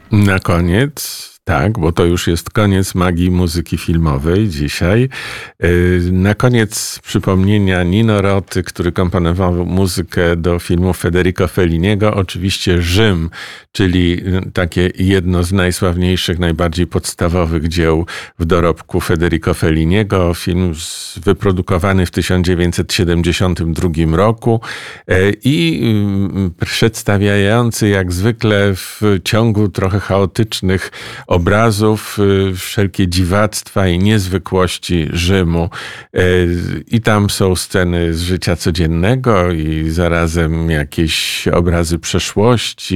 Na koniec, tak, bo to już jest koniec magii muzyki filmowej dzisiaj. Na koniec przypomnienia Nino Roty, który komponował muzykę do filmu Federico Felliniego. Oczywiście Rzym, czyli takie jedno z najsławniejszych, najbardziej podstawowych dzieł w dorobku Federico Felliniego. Film wyprodukowany w 1972 roku i przedstawiający jak zwykle w ciągu trochę chaotycznych obrazów wszelkie dziwactwa i niezwykłości Rzymu. I tam są sceny z życia codziennego i zarazem jakieś obrazy przeszłości.